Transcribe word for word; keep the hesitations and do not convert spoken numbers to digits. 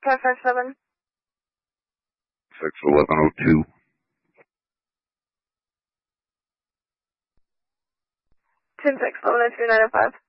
five five seven. six eleven oh two. ten six eleven oh two nine oh five.